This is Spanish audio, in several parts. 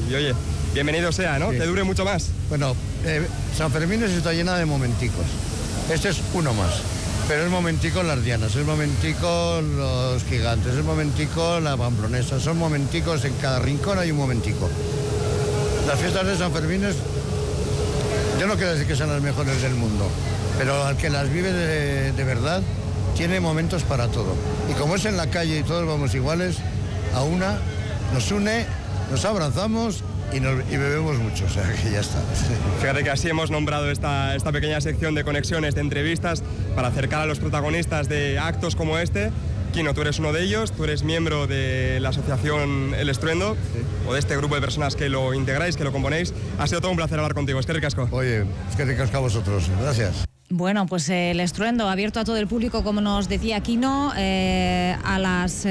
Y oye, bienvenido sea, ¿no? Sí. Que dure mucho más. Bueno, San Fermín está llena de momenticos. Este es uno más. Pero es momentico las dianas, es momentico los gigantes, es momentico la pamplonesa, son momenticos, en cada rincón hay un momentico. Las fiestas de San Fermín, yo no quiero decir que sean las mejores del mundo, pero al que las vive de verdad, tiene momentos para todo. Y como es en la calle y todos vamos iguales, a una nos une, nos abrazamos y bebemos mucho, o sea que ya está. Fíjate que así hemos nombrado esta pequeña sección de conexiones, de entrevistas, para acercar a los protagonistas de actos como este. Kino, tú eres uno de ellos, tú eres miembro de la asociación El Estruendo, sí, o de este grupo de personas que lo integráis, que lo componéis. Ha sido todo un placer hablar contigo, es que ricasco. Oye, es que ricasco a vosotros, gracias. Bueno, pues El Estruendo, abierto a todo el público, como nos decía Kino, a las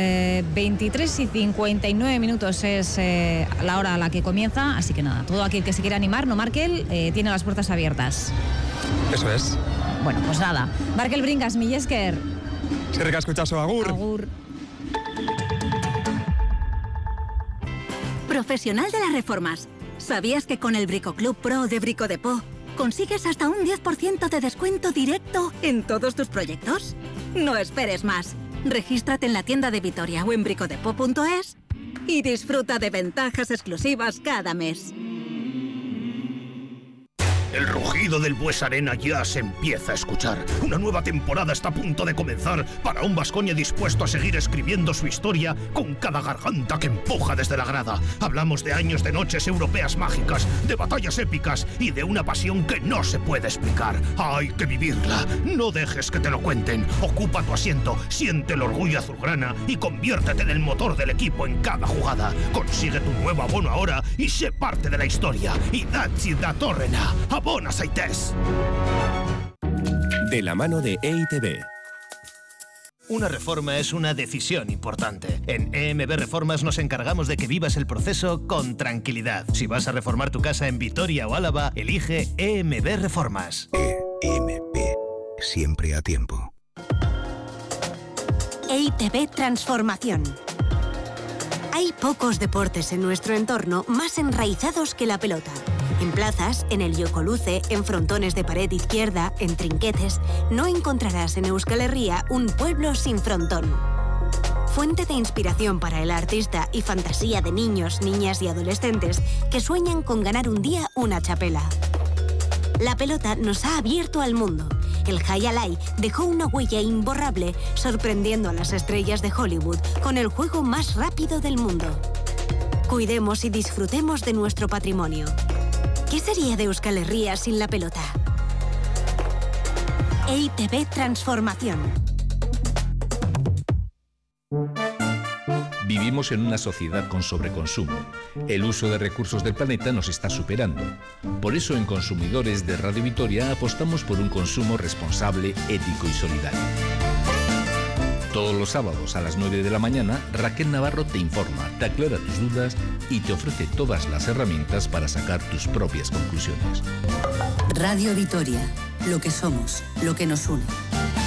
23:59 es la hora a la que comienza, así que nada, todo aquel que se quiera animar, no Markel, tiene las puertas abiertas. Eso es. Bueno, pues nada, Markel Bringas, Millesker. Es que ricasco, Chaso, agur. Agur. Profesional de las reformas. ¿Sabías que con el Bricoclub Pro de Brico Depot consigues hasta un 10% de descuento directo en todos tus proyectos? No esperes más. Regístrate en la tienda de Vitoria o en bricodepot.es y disfruta de ventajas exclusivas cada mes. El rugido del Bues Arena ya se empieza a escuchar. Una nueva temporada está a punto de comenzar para un Baskonia dispuesto a seguir escribiendo su historia con cada garganta que empuja desde la grada. Hablamos de años de noches europeas mágicas, de batallas épicas y de una pasión que no se puede explicar. Hay que vivirla. No dejes que te lo cuenten. Ocupa tu asiento, siente el orgullo azulgrana y conviértete en el motor del equipo en cada jugada. Consigue tu nuevo abono ahora y sé parte de la historia. Idatzi datorrena. Abona zaitez. De la mano de EITB. Una reforma es una decisión importante. En EMB Reformas nos encargamos de que vivas el proceso con tranquilidad. Si vas a reformar tu casa en Vitoria o Álava, elige EMB Reformas. EMB. Siempre a tiempo. EITB Transformación. Hay pocos deportes en nuestro entorno más enraizados que la pelota. En plazas, en el Yocoluce, en frontones de pared izquierda, en trinquetes, no encontrarás en Euskal Herria un pueblo sin frontón. Fuente de inspiración para el artista y fantasía de niños, niñas y adolescentes que sueñan con ganar un día una txapela. La pelota nos ha abierto al mundo. El Jai Alai dejó una huella imborrable, sorprendiendo a las estrellas de Hollywood con el juego más rápido del mundo. Cuidemos y disfrutemos de nuestro patrimonio. ¿Qué sería de Euskal Herria sin la pelota? EITB Transformación. Vivimos en una sociedad con sobreconsumo. El uso de recursos del planeta nos está superando. Por eso en Consumidores de Radio Vitoria apostamos por un consumo responsable, ético y solidario. Todos los sábados a las 9 de la mañana, Raquel Navarro te informa, te aclara tus dudas y te ofrece todas las herramientas para sacar tus propias conclusiones. Radio Vitoria, lo que somos, lo que nos une.